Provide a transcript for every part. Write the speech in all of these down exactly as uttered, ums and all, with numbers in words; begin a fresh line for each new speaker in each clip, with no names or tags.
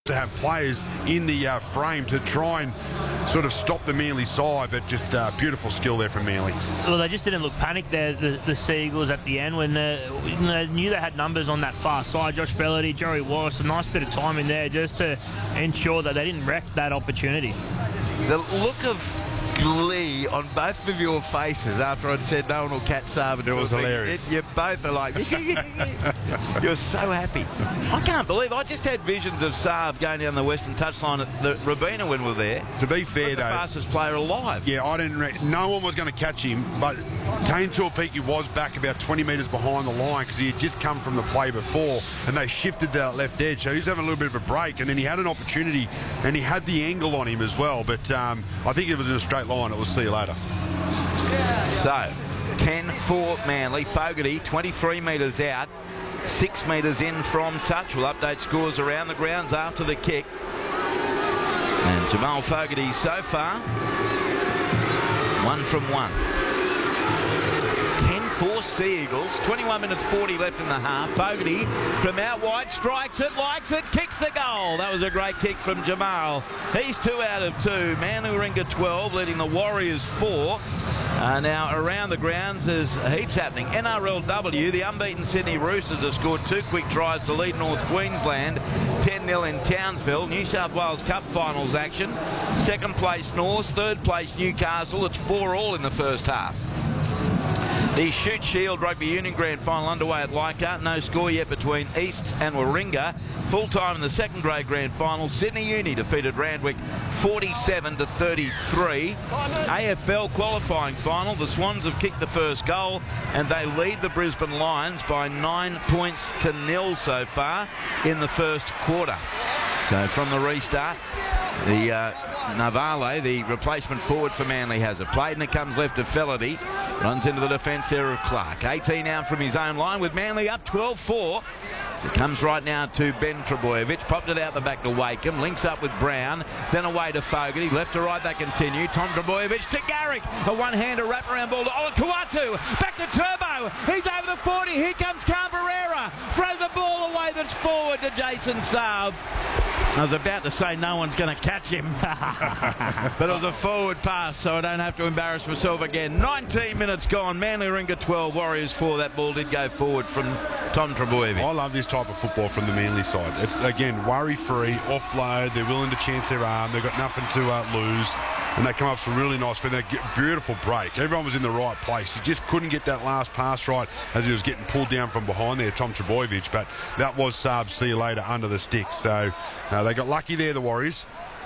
to have players in the uh, frame to try and sort of stop the Manly side, but just uh, beautiful skill there from Manly.
Well, they just didn't look panicked there, the, the Seagulls at the end, when they, when they knew they had numbers on that far side. Josh Fellerty, Joey Wallace, a nice bit of time in there just to ensure that they didn't wreck that opportunity.
The look of glee on both of your faces after I'd said no one will catch Saab.
It was hilarious.
It, you both are like, you're so happy. I can't believe, I just had visions of Saab going down the western touchline at the Robina when we were there.
To be fair,
the
though,
fastest player alive.
Yeah, I didn't. Re no one was going to catch him, but Tane Tuapiki was back about twenty metres behind the line because he had just come from the play before, and they shifted that left edge, so he was having a little bit of a break, and then he had an opportunity, and he had the angle on him as well. But um, I think it was in a straight line. It was see you later.
So, ten four Manly. Fogarty, twenty-three metres out, six metres in from touch. We'll update scores around the grounds after the kick. And Jamal Fogarty so far, one from one. ten four Sea Eagles, twenty-one minutes forty left in the half. Fogarty from out wide, strikes it, likes it, kicks the goal. That was a great kick from Jamal. He's two out of two. Manly Warringah twelve, leading the Warriors four. Uh, now around the grounds there's heaps happening. N R L W, the unbeaten Sydney Roosters have scored two quick tries to lead North Queensland ten nil in Townsville. New South Wales Cup finals action. Second place North, third place Newcastle. It's four all in the first half. The Shute Shield Rugby Union Grand Final underway at Leichhardt. No score yet between East and Warringah. Full time in the second grade Grand Final. Sydney Uni defeated Randwick forty-seven to thirty-three. A F L qualifying final. The Swans have kicked the first goal and they lead the Brisbane Lions by nine points to nil so far in the first quarter. So from the restart, the uh, Navale, the replacement forward for Manly, has it played, and it comes left to Fellerty. Runs into the defence there of Clark. eighteen out from his own line with Manly up twelve four. It comes right now to Ben Trebojevic. Popped it out the back to Wakeham. Links up with Brown. Then away to Fogarty. Left to right they continue. Tom Trebojevic to Garrick. A one-hander wraparound ball to Olakau'atu. Back to Turbo. He's over the forty. Here comes Canberra. Throws the ball away that's forward to Jason Saab. I was about to say no one's going to catch him. But it was a forward pass, so I don't have to embarrass myself again. nineteen minutes gone. Manly Warringah twelve, Warriors four. That ball did go forward from Tom Trebojevic.
I love this type of football from the Manly side. It's, again, worry-free, offload. They're willing to chance their arm. They've got nothing to uh, lose. And they come up some really nice, but they get beautiful break. Everyone was in the right place. He just couldn't get that last pass right as he was getting pulled down from behind there, Tom Trebojevic. But that was Saab, see you later, under the stick. So uh, they got lucky there, the Warriors.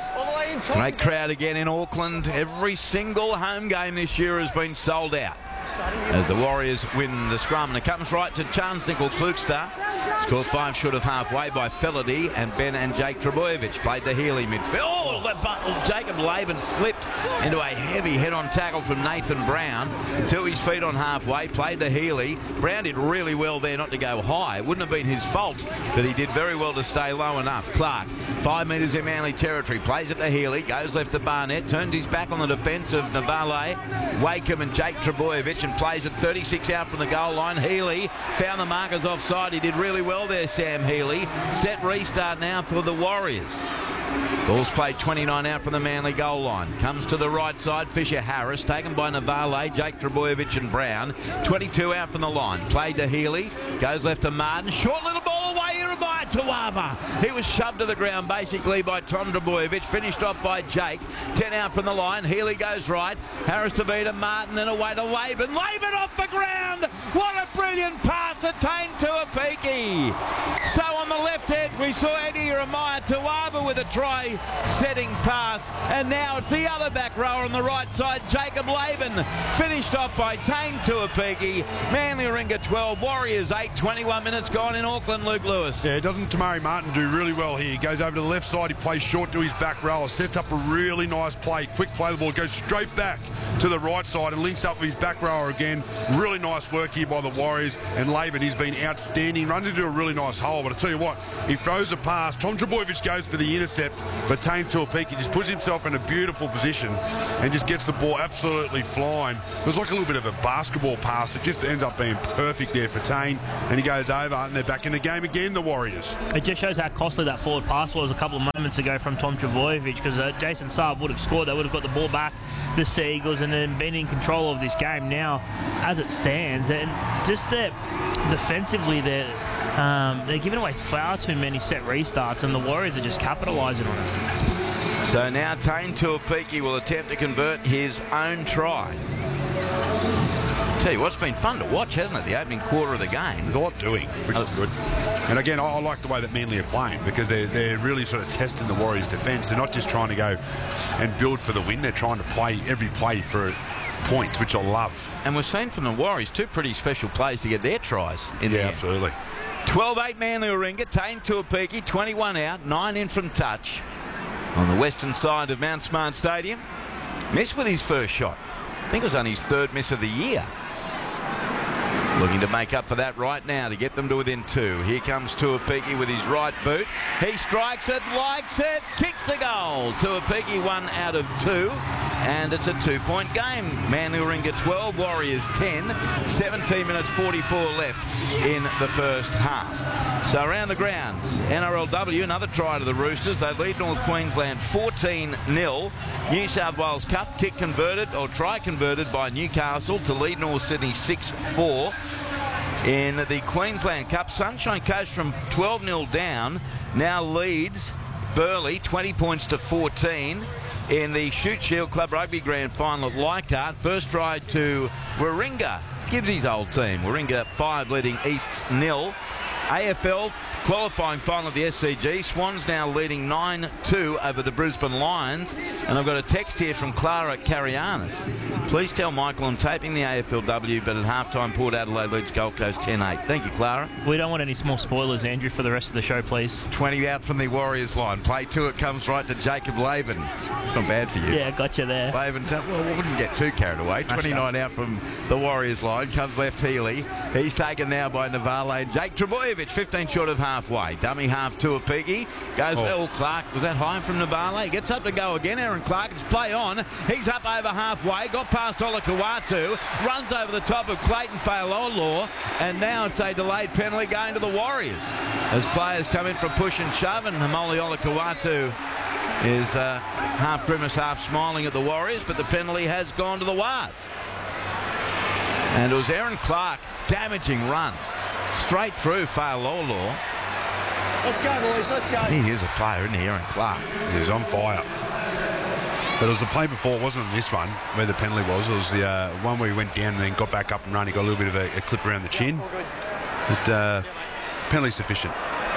Great crowd again in Auckland. Every single home game this year has been sold out as the Warriors win the scrum. And it comes right to Chance Nickel Klugster. Scored five short of halfway by Fellerty, and Ben and Jake Trebojevic played the Healy midfield. Oh, but Jacob Laban slipped into a heavy head-on tackle from Nathan Brown to his feet on halfway, played the Healy. Brown did really well there not to go high. It wouldn't have been his fault, but he did very well to stay low enough. Clark, five metres in Manly territory, plays it to Healy, goes left to Barnett, turned his back on the defence of Navale, Wakeham and Jake Trebojevic, and plays it thirty-six out from the goal line. Healy found the markers offside. He did really well there, Sam Healy. Set restart now for the Warriors. Ball's played twenty-nine out from the Manly goal line. Comes to the right side, Fisher Harris, taken by Navale, Jake Trebojevic and Brown. twenty-two out from the line. Played to Healy, goes left to Martin. Short little ball away here by Tuava. He was shoved to the ground basically by Tom Trebojevic, finished off by Jake. ten out from the line. Healy goes right. Harris to beat him, Martin, then away to Laban. Laban off the ground. What a brilliant pass to Tane Tuapiki. So on the left edge we saw Eddie Jeremiah Tuava with a try setting pass, and now it's the other back rower on the right side, Jacob Laban, finished off by Tane Tuapiki. Manly Warringah twelve, Warriors eight, twenty-one minutes gone in Auckland. Luke Lewis.
Yeah, doesn't Tamari Martin do really well here? He goes over to the left side, he plays short to his back rower, sets up a really nice play, quick play the ball, goes straight back to the right side and links up with his back rower again. Really nice work here by the Warriors, and Laban, he's been outstanding. Run into a really nice hole, but I tell you what, he throws a pass. Tom Trbojevic goes for the intercept, but Tane Tuapiki just puts himself in a beautiful position and just gets the ball absolutely flying. It was like a little bit of a basketball pass. It just ends up being perfect there for Tane, and he goes over, and they're back in the game again, the Warriors.
It just shows how costly that forward pass was a couple of moments ago from Tom Trbojevic, because uh, Jason Saab would have scored. They would have got the ball back, the Seagulls, and then been in control of this game now as it stands. And just that defensively, they're, um, they're giving away far too many set restarts, and the Warriors are just capitalising on it.
So now Tane Tuapiki will attempt to convert his own try. Tell you what, it's been fun to watch, hasn't it? The opening quarter of the game.
There's a lot doing, which is good. And again, I, I like the way that Manly are playing, because they're, they're really sort of testing the Warriors' defence. They're not just trying to go and build for the win. They're trying to play every play for points, which I love.
And we've seen from the Warriors two pretty special plays to get their tries in
Yeah,
there.
absolutely.
twelve eight Manly Warringah. Tane Tuapiki, twenty-one out, nine in from touch on the western side of Mount Smart Stadium. Missed with his first shot. I think it was only his third miss of the year. Looking to make up for that right now to get them to within two. Here comes Tuapiki with his right boot. He strikes it, likes it, kicks the goal. Tuapiki one out of two, and it's a two-point game. Manly Warringah twelve, Warriors ten. seventeen minutes forty-four left in the first half. So around the grounds, N R L W, another try to the Roosters. They lead North Queensland fourteen nil. New South Wales Cup, kick converted, or try converted by Newcastle to lead North Sydney six four. In the Queensland Cup, Sunshine Coast from twelve nil down now leads Burleigh twenty points to fourteen. In the Shute Shield Club Rugby Grand Final at Leichhardt, first try to Warringah, Gibbsy's old team. Warringah five leading Easts nil. A F L qualifying final of the S C G. Swans now leading nine two over the Brisbane Lions. And I've got a text here from Clara Carianis. Please tell Michael I'm taping the A F L W, but at halftime Port Adelaide leads Gold Coast ten eight. Thank you, Clara.
We don't want any small spoilers, Andrew, for the rest of the show, please.
twenty out from the Warriors line. Play two, it comes right to Jacob Laban. It's not bad for you.
Yeah, gotcha there.
Laban, well, we wouldn't get too carried away. twenty-nine out from the Warriors line. Comes left Healy. He's taken now by Navale and Jake Trbojevic, fifteen short of halfway. Dummy half Tuapiki. Goes, oh. oh, Clark. Was that high from Navale? He gets up to go again. Aaron Clark. It's play on. He's up over halfway. Got past Olakau'atu. Runs over the top of Clayton Fa'alogo. And now it's a delayed penalty going to the Warriors. As players come in for push and shove, and Hamoli Olakau'atu is uh, half grimace, half smiling at the Warriors, but the penalty has gone to the Wars. And it was Aaron Clark, damaging run. Straight through Fa'alogo.
Let's go, boys, let's go.
He is a player, isn't he, Aaron Clark?
He's on fire. But it was the play before, it wasn't this one where the penalty was. It was the uh, one where he went down and then got back up and run. He got a little bit of a, a clip around the chin. But uh, penalty sufficient.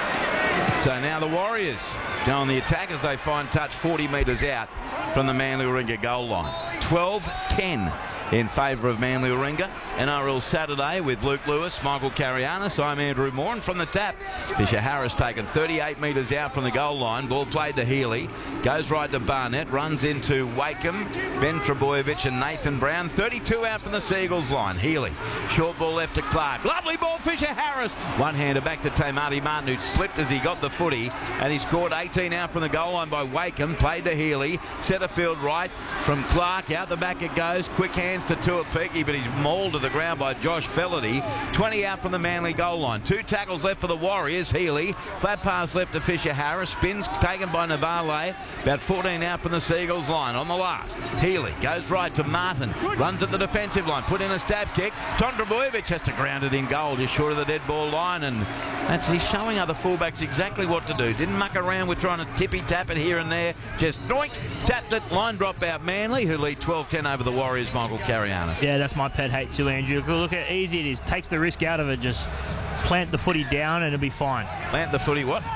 So now the Warriors go on the attack as they find touch forty metres out from the Manly Warringah goal line. twelve ten in favour of Manly Warringah. N R L Saturday with Luke Lewis, Michael Carianis. I'm Andrew Moore, and from the tap, Fisher Harris taken thirty-eight metres out from the goal line. Ball played to Healy. Goes right to Barnett. Runs into Wakeham, Ben Trbojevic and Nathan Brown. thirty-two out from the Seagulls line. Healy. Short ball left to Clark. Lovely ball, Fisher Harris. One-hander back to Tamati Martin, who slipped as he got the footy. And he scored eighteen out from the goal line by Wakeham. Played to Healy. Centre field right from Clark. Out the back it goes. Quick hands to Tuapiki, but he's mauled to the ground by Josh Fellerty. twenty out from the Manly goal line. Two tackles left for the Warriors. Healy. Flat pass left to Fisher Harris. Spins taken by Navale. About fourteen out from the Seagulls line. On the last, Healy goes right to Martin. Runs at the defensive line. Put in a stab kick. Tom Trbojevic has to ground it in goal, just short of the dead ball line. And that's he's showing other fullbacks exactly what to do. Didn't muck around with trying to tippy tap it here and there. Just doink, tapped it. Line drop out Manly, who lead twelve ten over the Warriors. Michael Carianis.
Yeah, that's my pet hate too, Andrew. Look how easy it is. Takes the risk out of it. Just plant the footy down and it'll be fine.
Plant the footy what?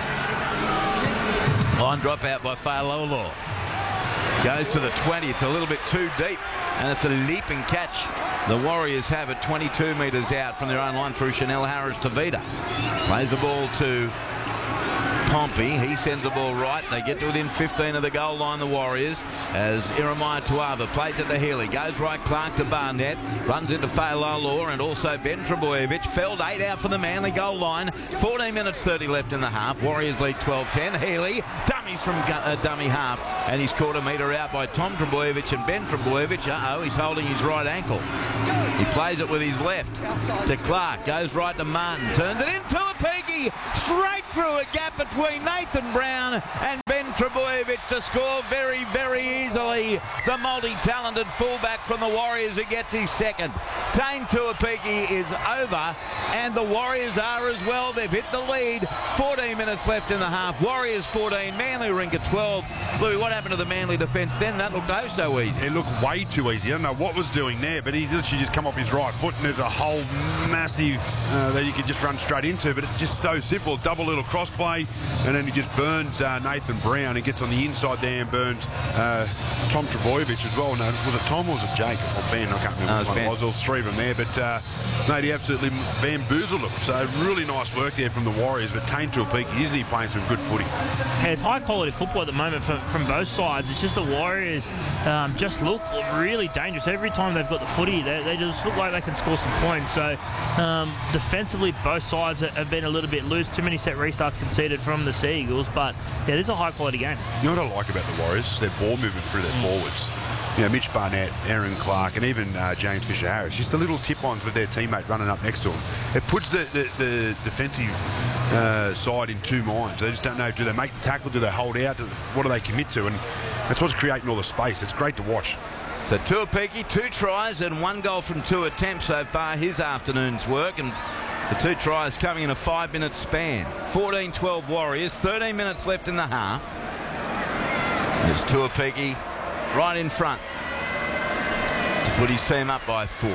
Line drop out by Fa'alogo. Goes to the twenty. It's a little bit too deep. And it's a leaping catch. The Warriors have it twenty-two metres out from their own line through Chanel Harris to Vida. Plays the ball to Pompey. He sends the ball right. They get to within fifteen of the goal line, the Warriors, as Iremaya Tuava plays it to Healy. Goes right, Clark to Barnett. Runs into Failalaw and also Ben Trebojevic. Felled eight out for the Manly goal line. fourteen minutes thirty left in the half. Warriors lead twelve ten. Healy dummies from uh, dummy half, and he's caught a metre out by Tom Trebojevic and Ben Trebojevic. Uh-oh, he's holding his right ankle. He plays it with his left to Clark. Goes right to Martin. Turns it into a Peaky. Straight through a gap between Nathan Brown and Ben Trebojevic to score very, very easily. The multi-talented fullback from the Warriors who gets his second. Tane Tuapiki is over, and the Warriors are as well. They've hit the lead. fourteen minutes left in the half. Warriors fourteen, Manly Warringah twelve. Louis, what happened to the Manly defence then? That looked oh so easy.
It looked way too easy. I don't know what was doing there, but he literally just come off his right foot, and there's a whole massive uh, that you could just run straight into, but it's just so simple. Double little cross play, and then he just burns uh, Nathan Brown. He gets on the inside there and burns uh, Tom Trebojevic as well. No, was it Tom or was it Jake or Ben? I can't remember
no,
which one
Ben.
it was. There was three of them there, but uh, mate, he absolutely bamboozled them. So really nice work there from the Warriors, but Tane Tuapiki is he playing some good footy.
Yeah, it's high quality football at the moment from, from both sides. It's just the Warriors um, just look really dangerous. Every time they've got the footy, they, they just look like they can score some points. So um, defensively, both sides have been a little bit loose. Too many set restarts conceded from the Sea Eagles, but yeah, it is a high quality game.
You know what I like about the Warriors is their ball movement through their forwards. You know, Mitch Barnett, Aaron Clark, and even uh, James Fisher-Harris. Just the little tip-ons with their teammate running up next to them. It puts the, the, the defensive uh, side in two minds. They just don't know, do they make the tackle, do they hold out, do, what do they commit to? And that's what's creating all the space. It's great to watch.
So Tuapiki, two tries and one goal from two attempts so far, his afternoon's work. And the two tries coming in a five-minute span. fourteen twelve Warriors, thirteen minutes left in the half. There's Tuapiki right in front to put his team up by four.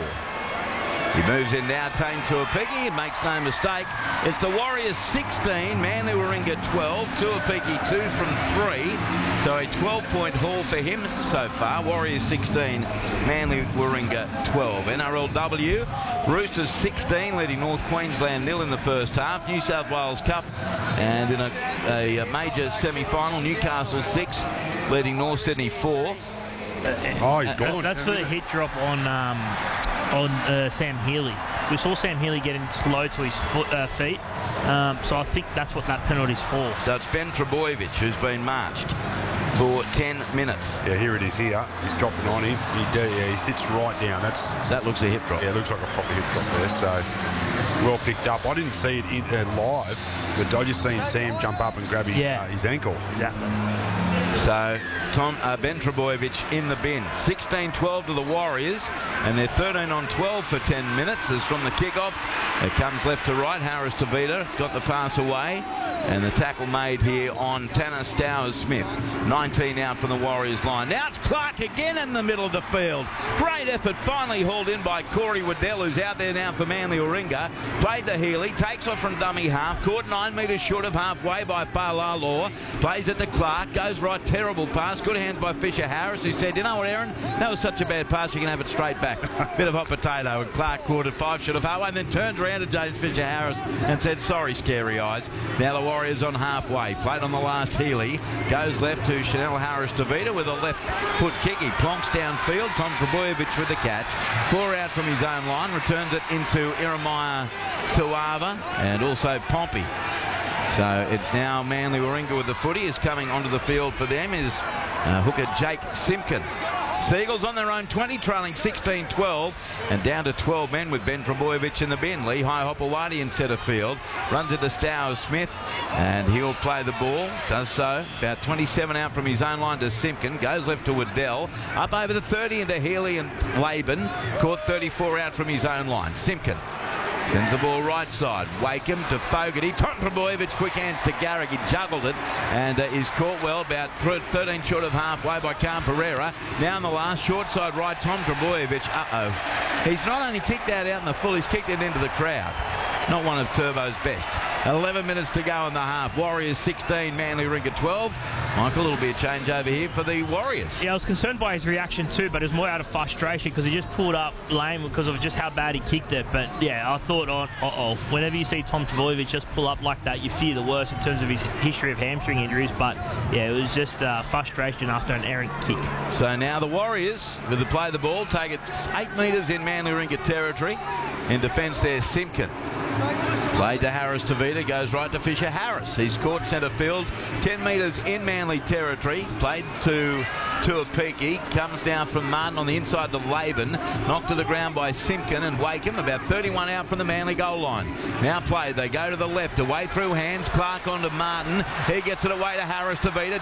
He moves in now, Tane Tuapiki, makes no mistake. It's the Warriors sixteen, Manly Warringah twelve, Tuapiki two from three. So a twelve-point haul for him so far. Warriors sixteen, Manly Warringah twelve. N R L W, Roosters sixteen, leading North Queensland nil in the first half. New South Wales Cup, and in a, a major semi-final, Newcastle six, leading North Sydney four.
Oh, he's gone.
That's the hit drop on um, on uh, Sam Healy. We saw Sam Healy getting slow to his foot, uh, feet, um, so I think that's what that penalty's for.
So it's Ben Trebojevic who's been marched for ten minutes.
Yeah, here it is here. He's dropping on him. He, do, yeah, he sits right down. That's
That looks a hip drop.
Yeah, it looks like a proper hip drop there. So well picked up. I didn't see it in, uh, live, but I just seen Sam jump up and grab his,
Yeah.
uh, his ankle.
Exactly.
So Tom uh, Ben Trebojevic in the bin. sixteen twelve to the Warriors, and they're thirteen on twelve for ten minutes. As from the kickoff, it comes left to right. Harris Tavita got the pass away, and the tackle made here on Tanner Stowers-Smith. nineteen out from the Warriors line. Now it's Clark again in the middle of the field. Great effort, finally hauled in by Corey Waddell, who's out there now for Manly Warringah. Played to Healy, takes off from dummy half, caught nine metres short of halfway by Palalaw. Plays it to Clark, goes right, terrible pass. Good hands by Fisher-Harris, who said, you know what, Aaron, that was such a bad pass, you can have it straight back. Bit of hot potato, and Clark caught it five short of halfway, and then turned around to James Fisher-Harris and said, sorry, scary eyes. Now the Warriors on halfway. Played on the last Healy. Goes left to Chanel Harris-Tavita with a left foot kick. He plonks downfield. Tom Trebojevic with the catch. Four out from his own line. Returns it into Iremaya Tuava and also Pompey. So it's now Manly Warringah with the footy. Is coming onto the field for them is uh, hooker Jake Simpkin. Seagulls on their own twenty, trailing sixteen twelve, and down to twelve men with Ben Trebojevic in the bin. Lehigh Hopewadi in centre field. Runs it to Stowers-Smith, and he'll play the ball. Does so. About twenty-seven out from his own line to Simpkin. Goes left to Waddell. Up over the thirty into Healy and Laban. Caught thirty-four out from his own line. Simpkin sends the ball right side. Wakeham to Fogarty. Tom Trebojevic, quick hands to Garrick. He juggled it and uh, is caught well about thirteen short of halfway by Khan Pereira. Now in the last, short side right, Tom Trebojevic. Uh-oh. He's not only kicked that out in the full, he's kicked it into the crowd. Not one of Turbo's best. eleven minutes to go in the half. Warriors sixteen, Manly Warringah twelve. Michael, it'll be a change over here for the Warriors.
Yeah, I was concerned by his reaction too, but it was more out of frustration because he just pulled up lame because of just how bad he kicked it. But yeah, I thought, oh, uh-oh, whenever you see Tom Trbojevic just pull up like that, you fear the worst in terms of his history of hamstring injuries. But yeah, it was just uh, frustration after an errant kick.
So now the Warriors, with the play the ball, take it eight metres in Manly Warringah territory. In defence there, Simpkin. Played to Harris Tavita, goes right to Fisher Harris. He's caught centre field, ten metres in Manly territory. Played to Tuapiki, comes down from Martin on the inside to Laban. Knocked to the ground by Simpkin and Wakeham, about thirty-one out from the Manly goal line. Now played, they go to the left, away through hands. Clark on to Martin. He gets it away to Harris Tavita.